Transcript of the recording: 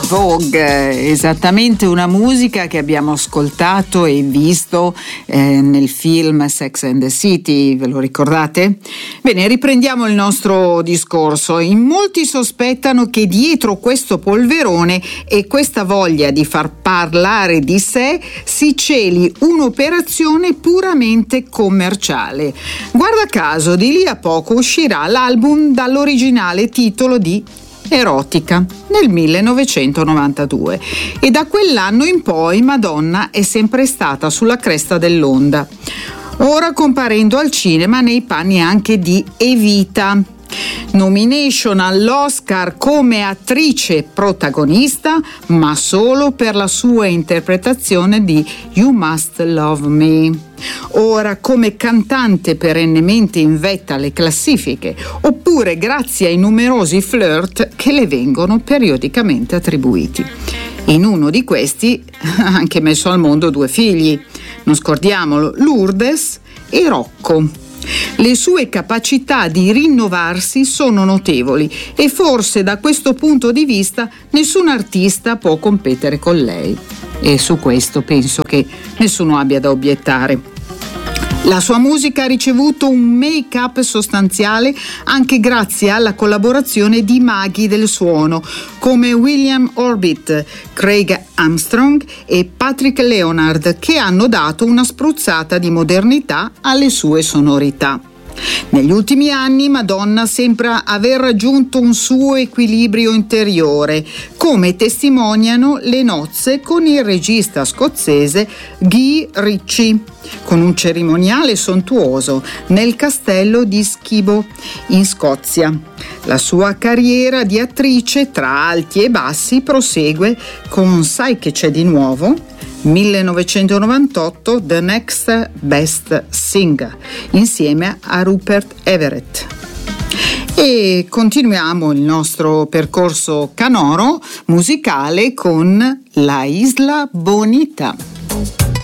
Vogue, esattamente una musica che abbiamo ascoltato e visto nel film Sex and the City, ve lo ricordate? Bene, riprendiamo il nostro discorso. In molti sospettano che dietro questo polverone e questa voglia di far parlare di sé si celi un'operazione puramente commerciale. Guarda caso, di lì a poco uscirà l'album dall'originale titolo di Erotica nel 1992 e da quell'anno in poi Madonna è sempre stata sulla cresta dell'onda, ora comparendo al cinema nei panni anche di Evita. Nomination all'Oscar come attrice protagonista, ma solo per la sua interpretazione di You Must Love Me. Ora come cantante perennemente in vetta alle classifiche, oppure grazie ai numerosi flirt che le vengono periodicamente attribuiti. In uno di questi ha anche messo al mondo 2 figli, non scordiamolo, Lourdes e Rocco. Le sue capacità di rinnovarsi sono notevoli e forse da questo punto di vista nessun artista può competere con lei. E su questo penso che nessuno abbia da obiettare. La sua musica ha ricevuto un make-up sostanziale anche grazie alla collaborazione di maghi del suono come William Orbit, Craig Armstrong e Patrick Leonard, che hanno dato una spruzzata di modernità alle sue sonorità. Negli ultimi anni Madonna sembra aver raggiunto un suo equilibrio interiore, come testimoniano le nozze con il regista scozzese Guy Ritchie, con un cerimoniale sontuoso nel castello di Skibo, in Scozia. La sua carriera di attrice, tra alti e bassi, prosegue con Sai che c'è di nuovo? 1998 The Next Best Singer insieme a Rupert Everett. E continuiamo il nostro percorso canoro musicale con La Isla Bonita.